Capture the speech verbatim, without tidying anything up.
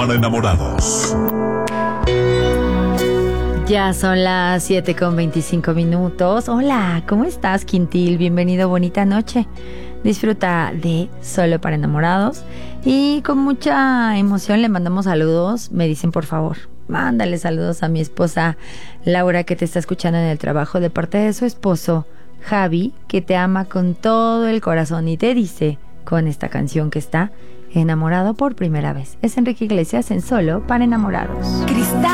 para enamorados. Ya son las siete con veinticinco minutos. Hola, ¿cómo estás, Quintil? Bienvenido, bonita noche. Disfruta de Solo para Enamorados. Y con mucha emoción le mandamos saludos. Me dicen, por favor, mándale saludos a mi esposa Laura, que te está escuchando en el trabajo, de parte de su esposo Javi, que te ama con todo el corazón y te dice con esta canción que está enamorado por primera vez. Es Enrique Iglesias en Solo para Enamorados. Cristal.